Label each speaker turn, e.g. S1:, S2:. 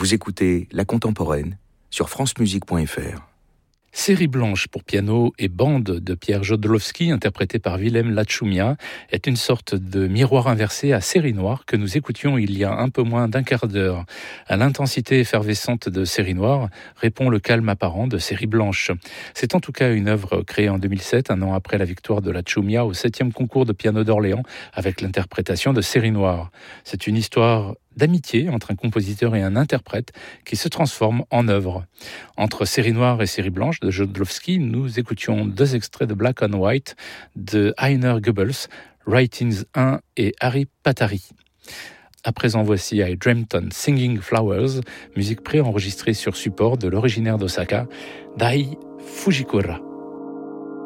S1: Vous écoutez La Contemporaine sur francemusique.fr.
S2: Série blanche pour piano et bande de Pierre Jodlowski, interprétée par Willem Lachumia, est une sorte de miroir inversé à Série noire que nous écoutions il y a un peu moins d'un quart d'heure. À l'intensité effervescente de Série noire répond le calme apparent de Série blanche. C'est en tout cas une œuvre créée en 2007, un an après la victoire de Lachumia au 7e concours de piano d'Orléans avec l'interprétation de Série noire. C'est une histoire d'amitié entre un compositeur et un interprète qui se transforme en œuvre. Entre Série noire et Série blanche de Jodlowski, nous écoutions 2 extraits de Black on White de Heiner Goebbels, Writings 1 et Harry Patari. À présent, voici I Dreamt on Singing Flowers, musique préenregistrée sur support de l'originaire d'Osaka, Dai Fujikura.